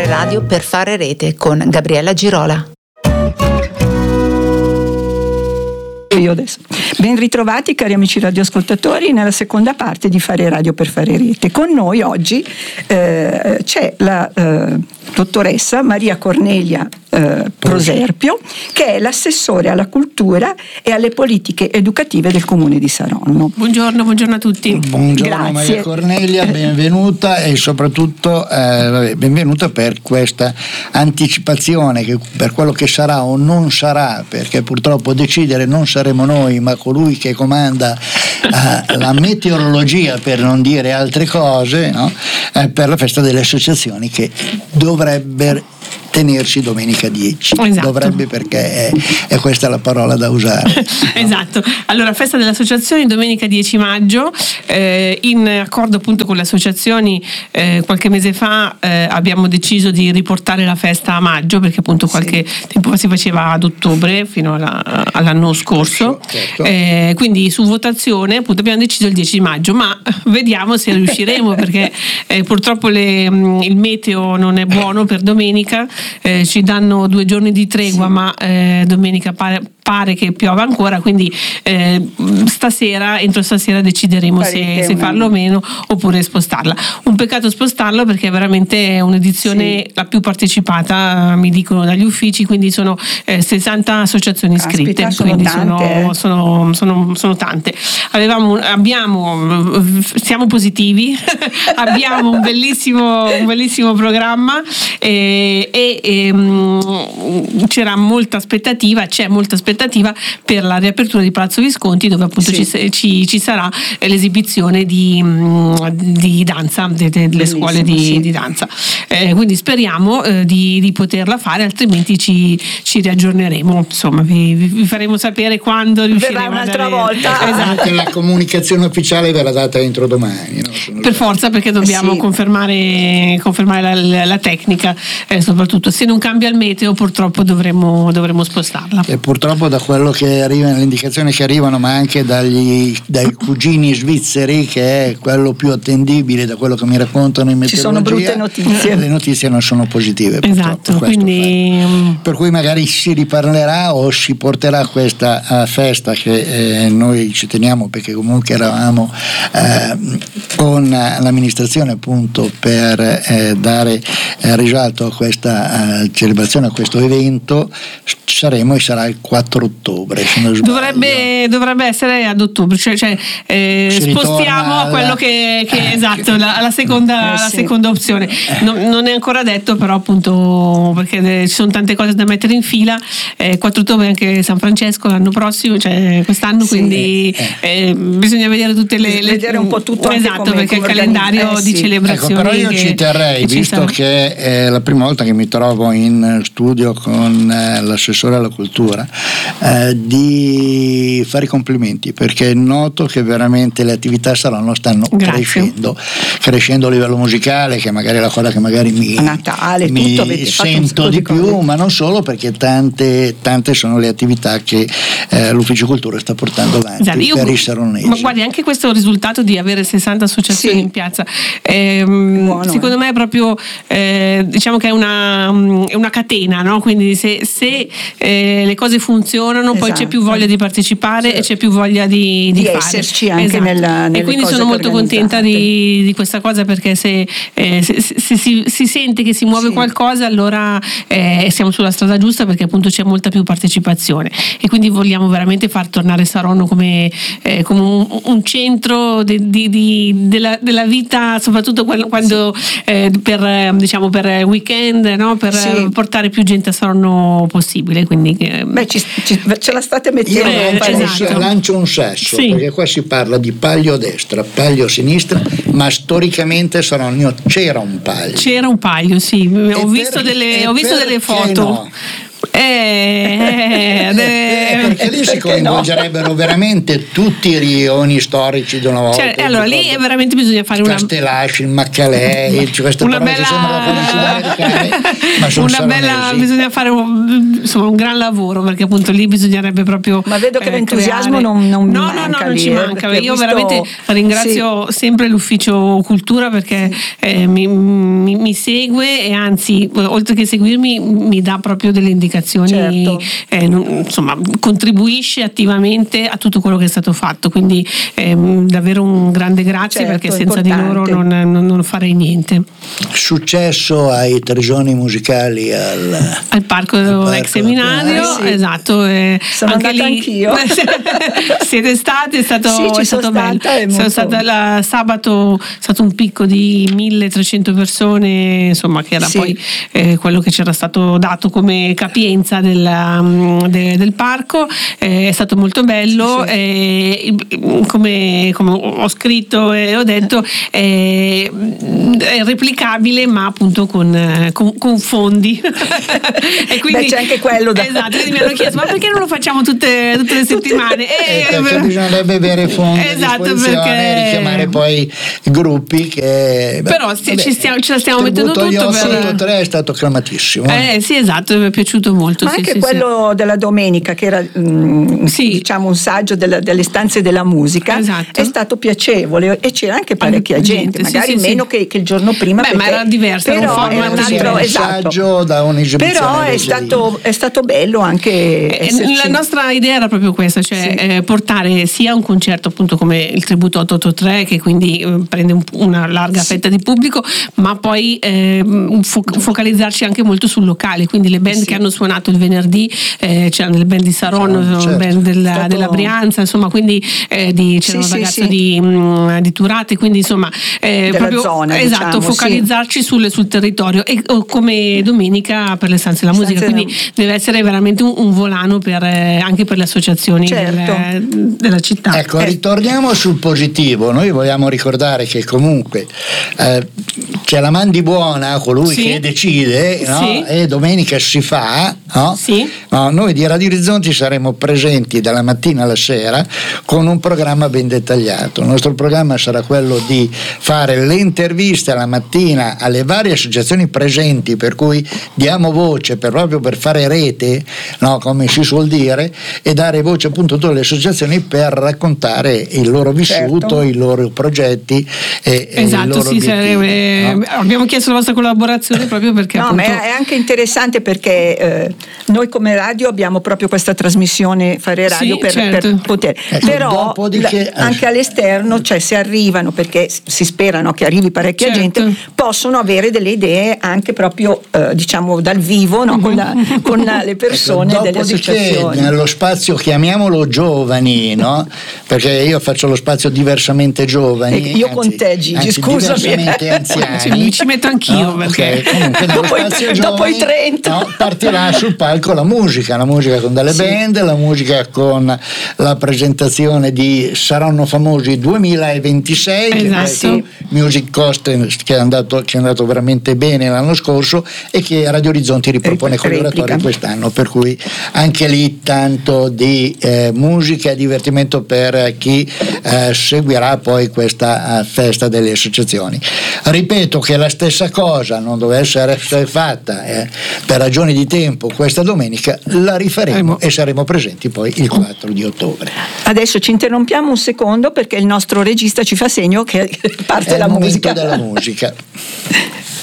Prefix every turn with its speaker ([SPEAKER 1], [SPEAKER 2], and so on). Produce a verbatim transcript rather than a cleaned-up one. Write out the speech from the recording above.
[SPEAKER 1] Fare radio per fare rete con Gabriella Girola.
[SPEAKER 2] Io adesso. Ben ritrovati cari amici radioascoltatori nella seconda parte di Fare radio per fare rete. Con noi oggi eh, c'è la eh, dottoressa Maria Cornelia eh, Proserpio, che è l'assessore alla cultura e alle politiche educative del Comune di Saronno.
[SPEAKER 3] Buongiorno, buongiorno a tutti.
[SPEAKER 4] Buongiorno. Grazie. Maria Cornelia, benvenuta e soprattutto eh, benvenuta per questa anticipazione che per quello che sarà o non sarà, perché purtroppo decidere non saremo noi, ma colui che comanda eh, la meteorologia, per non dire altre cose, no? eh, per la festa delle associazioni che dovrebbe tenersi domenica dieci. Esatto. Dovrebbe, perché è, è questa la parola da usare.
[SPEAKER 3] Esatto. Allora, festa delle associazioni domenica dieci maggio, eh, in accordo appunto con le associazioni eh, qualche mese fa eh, abbiamo deciso di riportare la festa a maggio, perché appunto qualche sì. tempo fa si faceva ad ottobre fino alla, all'anno scorso. Certo. Eh, quindi su votazione appunto abbiamo deciso il dieci maggio, ma vediamo se riusciremo perché eh, purtroppo le, il meteo non è buono per domenica. Eh, ci danno due giorni di tregua, sì. ma eh, domenica pare, pare che piova ancora, quindi eh, stasera, entro stasera decideremo se, se farlo o meno oppure spostarla. Un peccato spostarlo perché è veramente un'edizione sì. la più partecipata, mi dicono dagli uffici, quindi sono eh, sessanta associazioni iscritte. Aspetta, quindi sono, tante, sono, sono, sono, sono tante. Avevamo, abbiamo, siamo positivi, abbiamo un bellissimo, un bellissimo programma e, e E, um, c'era molta aspettativa, c'è molta aspettativa per la riapertura di Palazzo Visconti, dove appunto sì. ci, ci, ci sarà l'esibizione di, di danza, de, de, delle scuole di, sì. di danza. Eh, quindi speriamo eh, di, di poterla fare, altrimenti ci, ci riaggiorneremo. Insomma, vi, vi faremo sapere quando riusciremo.
[SPEAKER 2] Verrà un'altra
[SPEAKER 3] a
[SPEAKER 2] volta.
[SPEAKER 4] Esatto. La comunicazione ufficiale verrà data entro domani. No?
[SPEAKER 3] Per forza, perché dobbiamo sì. confermare, confermare la, la, la tecnica, eh, soprattutto. Se non cambia il meteo purtroppo dovremo, dovremo spostarla.
[SPEAKER 4] E purtroppo da quello che arriva, le indicazioni che arrivano, ma anche dagli, dai cugini svizzeri, che è quello più attendibile da quello che mi raccontano in meteorologia, ci sono brutte notizie. Le notizie non sono positive.
[SPEAKER 3] Esatto, quindi
[SPEAKER 4] fa. Per cui magari si riparlerà o si porterà questa uh, festa che eh, noi ci teniamo, perché comunque eravamo eh, con l'amministrazione appunto per eh, dare eh, risalto a questa celebrazione, a questo evento. Saremo e sarà il quattro ottobre, se non
[SPEAKER 3] dovrebbe, dovrebbe essere ad ottobre, cioè, cioè eh, spostiamo a quello che, che eh, esatto la, la, seconda, eh, la sì. seconda opzione. Non, non è ancora detto, però appunto perché ci sono tante cose da mettere in fila. eh, quattro ottobre anche San Francesco l'anno prossimo, cioè quest'anno, sì, quindi eh. Eh, bisogna vedere tutte le, le
[SPEAKER 2] vedere un po' tutto,
[SPEAKER 3] esatto,
[SPEAKER 2] come,
[SPEAKER 3] perché
[SPEAKER 2] come
[SPEAKER 3] il calendario
[SPEAKER 2] eh,
[SPEAKER 3] di
[SPEAKER 2] sì.
[SPEAKER 3] celebrazioni.
[SPEAKER 4] Ecco, però io
[SPEAKER 3] che,
[SPEAKER 4] ci terrei,
[SPEAKER 3] che
[SPEAKER 4] visto
[SPEAKER 3] ci
[SPEAKER 4] che è la prima volta che mi trovo in studio con eh, l'assessore alla cultura, eh, di fare i complimenti, perché noto che veramente le attività a Saronno stanno Grazie. crescendo crescendo a livello musicale, che magari è la cosa che magari mi,
[SPEAKER 2] a Natale,
[SPEAKER 4] mi
[SPEAKER 2] tutto,
[SPEAKER 4] sento di più, cose. Ma non solo, perché tante, tante sono le attività che eh, l'Ufficio Cultura sta portando avanti esatto, io, per i saronesi.
[SPEAKER 3] Ma guardi, anche questo risultato di avere sessanta associazioni sì. in piazza, ehm, Buono, secondo eh. me è proprio eh, diciamo che è una, è una catena, no? Quindi se, se eh, le cose funzionano, esatto. poi c'è più voglia di partecipare sì. e c'è più voglia di, di,
[SPEAKER 2] di
[SPEAKER 3] fare.
[SPEAKER 2] esserci anche
[SPEAKER 3] esatto.
[SPEAKER 2] nella, nelle
[SPEAKER 3] e quindi
[SPEAKER 2] cose
[SPEAKER 3] sono molto contenta di, di questa cosa, perché se, eh, se, se, se si, si sente che si muove sì. qualcosa, allora eh, siamo sulla strada giusta, perché appunto c'è molta più partecipazione, e quindi vogliamo veramente far tornare Saronno come, eh, come un, un centro de, di, di, della, della vita, soprattutto quando, quando sì. eh, per, diciamo, per weekend, no? Per sì. portare più gente a Saronno possibile. Quindi eh,
[SPEAKER 2] Beh, ci, ci, ce la state mettendo.
[SPEAKER 4] Io lancio, esatto. lancio un sasso sì. perché qua si parla di Paglio a destra, Paglio a sinistra, ma storicamente Saronno c'era un Paglio.
[SPEAKER 3] C'era un Paglio, sì. E ho visto per, delle, ho visto delle foto.
[SPEAKER 4] No?
[SPEAKER 3] Eh, eh,
[SPEAKER 4] eh, perché lì si coinvolgerebbero no? veramente tutti i rioni storici di una volta.
[SPEAKER 3] Cioè, allora lì è veramente bisogna fare una
[SPEAKER 4] Castellasci, il Maccalei, queste
[SPEAKER 3] una
[SPEAKER 4] parole
[SPEAKER 3] bella...
[SPEAKER 4] che sembrano americane, ma sono
[SPEAKER 3] una bella
[SPEAKER 4] saronesi.
[SPEAKER 3] Bisogna fare un, insomma, un gran lavoro, perché appunto lì bisognerebbe proprio
[SPEAKER 2] ma vedo che
[SPEAKER 3] eh,
[SPEAKER 2] l'entusiasmo
[SPEAKER 3] creare...
[SPEAKER 2] non, non
[SPEAKER 3] no,
[SPEAKER 2] manca
[SPEAKER 3] no no non
[SPEAKER 2] lì,
[SPEAKER 3] ci manca. Io
[SPEAKER 2] visto...
[SPEAKER 3] veramente ringrazio sì. sempre l'Ufficio Cultura, perché sì. eh, mi, mi mi, mi segue e anzi, oltre che seguirmi, mi dà proprio delle indicazioni,
[SPEAKER 2] certo.
[SPEAKER 3] eh, non, insomma, contribuisce attivamente a tutto quello che è stato fatto, quindi ehm, davvero un grande grazie,
[SPEAKER 2] certo,
[SPEAKER 3] perché senza
[SPEAKER 2] importante.
[SPEAKER 3] di loro non, non, non farei niente.
[SPEAKER 4] Successo ai Tresoni musicali al,
[SPEAKER 3] al parco, al parco ex seminario,
[SPEAKER 2] eh, sì.
[SPEAKER 3] esatto. Eh,
[SPEAKER 2] sono
[SPEAKER 3] anche
[SPEAKER 2] andata
[SPEAKER 3] lì,
[SPEAKER 2] anch'io.
[SPEAKER 3] Siete stati, è stato,
[SPEAKER 2] sì, ci
[SPEAKER 3] è stato
[SPEAKER 2] sono
[SPEAKER 3] bello.
[SPEAKER 2] Stata, è
[SPEAKER 3] sono
[SPEAKER 2] molto...
[SPEAKER 3] stata la, sabato è stato un picco di milletrecento persone, insomma, che era
[SPEAKER 2] sì.
[SPEAKER 3] poi eh, quello che c'era stato dato come capienza del, um, de, del parco. Eh, è stato molto bello,
[SPEAKER 2] sì, sì.
[SPEAKER 3] Eh, come, come ho scritto e ho detto, eh, è replicabile, ma appunto con, con, con fondi. E quindi,
[SPEAKER 2] beh, c'è anche quello da...
[SPEAKER 3] esatto, quindi mi hanno chiesto: ma perché non lo facciamo tutte, tutte le settimane?
[SPEAKER 4] Eh,
[SPEAKER 3] E,
[SPEAKER 4] perché bisognerebbe avere fondi
[SPEAKER 3] esatto,
[SPEAKER 4] a disposizione
[SPEAKER 3] perché...
[SPEAKER 4] e richiamare poi gruppi che...
[SPEAKER 3] Però beh, ci stiamo, ce la stiamo mettendo tutto.
[SPEAKER 4] Il
[SPEAKER 3] per...
[SPEAKER 4] tre è stato acclamatissimo.
[SPEAKER 3] Eh sì, esatto, mi è piaciuto molto.
[SPEAKER 2] Ma
[SPEAKER 3] sì,
[SPEAKER 2] anche
[SPEAKER 3] sì,
[SPEAKER 2] quello
[SPEAKER 3] sì.
[SPEAKER 2] della domenica, che era mh,
[SPEAKER 3] sì.
[SPEAKER 2] diciamo un saggio della, delle stanze della musica,
[SPEAKER 3] esatto.
[SPEAKER 2] è stato piacevole e c'era anche parecchia
[SPEAKER 3] gente,
[SPEAKER 2] gente,
[SPEAKER 3] sì,
[SPEAKER 2] magari
[SPEAKER 3] sì,
[SPEAKER 2] meno
[SPEAKER 3] sì.
[SPEAKER 2] Che, che il giorno prima.
[SPEAKER 3] Beh, ma era diverso,
[SPEAKER 2] però
[SPEAKER 3] era un
[SPEAKER 2] era un
[SPEAKER 3] format
[SPEAKER 2] altro,
[SPEAKER 4] esatto. Da
[SPEAKER 2] però è stato, è stato bello anche esserci.
[SPEAKER 3] La nostra idea era proprio questa, cioè
[SPEAKER 2] sì.
[SPEAKER 3] eh, portare sia un concerto appunto come il tributo otto otto tre, che quindi eh, prende un, una larga
[SPEAKER 2] sì.
[SPEAKER 3] fetta di pubblico, ma poi eh, fo- focalizzarci anche molto sul locale, quindi le band
[SPEAKER 2] sì.
[SPEAKER 3] che hanno suonato il venerdì, eh, c'erano le band di Saronno,
[SPEAKER 4] Saronno, certo.
[SPEAKER 3] band della,
[SPEAKER 2] Stato...
[SPEAKER 3] della Brianza, insomma, quindi eh, di, c'era
[SPEAKER 2] sì,
[SPEAKER 3] un ragazzo
[SPEAKER 2] sì,
[SPEAKER 3] di, mh, di Turate, quindi insomma eh,
[SPEAKER 2] della
[SPEAKER 3] proprio
[SPEAKER 2] zona,
[SPEAKER 3] esatto,
[SPEAKER 2] diciamo,
[SPEAKER 3] focalizzarci
[SPEAKER 2] sì.
[SPEAKER 3] sul, sul territorio, e o come domenica per le stanze della musica,
[SPEAKER 2] Stanze
[SPEAKER 3] quindi
[SPEAKER 2] della...
[SPEAKER 3] deve essere veramente un, un volano per, eh, anche per le associazioni
[SPEAKER 2] certo.
[SPEAKER 3] del, della città.
[SPEAKER 4] Ecco,
[SPEAKER 2] eh.
[SPEAKER 4] ritorniamo sul positivo. Noi vogliamo ricordare che comunque eh, c'è la man di buona, colui
[SPEAKER 3] sì.
[SPEAKER 4] che decide, no?
[SPEAKER 3] Sì.
[SPEAKER 4] E domenica si fa, no?
[SPEAKER 3] Sì.
[SPEAKER 4] No, noi di Radio Orizzonti saremo presenti dalla mattina alla sera con un programma ben dettagliato. Il nostro programma sarà quello di fare le interviste alla mattina alle varie associazioni presenti, per cui diamo voce per, proprio per fare rete, no? Come si suol dire, e dare voce appunto a tutte le associazioni per raccontare il loro vissuto,
[SPEAKER 2] certo.
[SPEAKER 4] i loro progetti e,
[SPEAKER 3] esatto,
[SPEAKER 4] e i loro
[SPEAKER 3] sì,
[SPEAKER 4] obiettivi,
[SPEAKER 3] eh,
[SPEAKER 4] no?
[SPEAKER 3] Abbiamo chiesto la vostra collaborazione proprio perché
[SPEAKER 2] no,
[SPEAKER 3] appunto...
[SPEAKER 2] ma è anche interessante perché eh, noi come radio abbiamo proprio questa trasmissione Fare Radio
[SPEAKER 3] sì,
[SPEAKER 2] per,
[SPEAKER 3] certo.
[SPEAKER 2] per poter
[SPEAKER 4] Ecco,
[SPEAKER 2] però
[SPEAKER 4] dopodiché...
[SPEAKER 2] la, anche all'esterno, cioè se arrivano, perché si sperano che arrivi parecchia
[SPEAKER 3] certo.
[SPEAKER 2] gente, possono avere delle idee anche proprio eh, diciamo dal vivo, no? con, la, con la, le persone
[SPEAKER 4] ecco,
[SPEAKER 2] delle associazioni.
[SPEAKER 4] Nello spazio, chiamiamolo giovani, no? Perché io faccio lo spazio diversamente giovani,
[SPEAKER 2] io
[SPEAKER 4] anzi,
[SPEAKER 2] con te Gigi,
[SPEAKER 4] anzi,
[SPEAKER 2] scusami.
[SPEAKER 4] diversamente anziani.
[SPEAKER 3] Ci, ci metto anch'io,
[SPEAKER 4] no?
[SPEAKER 3] perché
[SPEAKER 4] Okay. Comunque nello
[SPEAKER 2] dopo,
[SPEAKER 4] spazio
[SPEAKER 2] i,
[SPEAKER 4] giovani,
[SPEAKER 2] dopo i trenta
[SPEAKER 4] no? Partirà sul palco la musica, la musica con delle
[SPEAKER 2] sì.
[SPEAKER 4] band, la musica con la presentazione di Saranno Famosi duemilaventisei,
[SPEAKER 3] esatto.
[SPEAKER 4] che è Music Cost che è andato, che è andato veramente bene l'anno scorso e che Radio Orizzonti ripropone con l'oratorio quest'anno, per cui anche lì tanto di eh, musica e divertimento per chi eh, seguirà poi questa uh, festa delle associazioni. Ripeto che la stessa cosa non dovesse essere fatta eh, per ragioni di tempo questa domenica, la rifaremo e saremo presenti poi il quattro di ottobre.
[SPEAKER 2] Adesso ci interrompiamo un secondo perché il nostro regista ci fa segno che parte
[SPEAKER 4] È
[SPEAKER 2] la
[SPEAKER 4] il momento
[SPEAKER 2] musica.
[SPEAKER 4] della musica.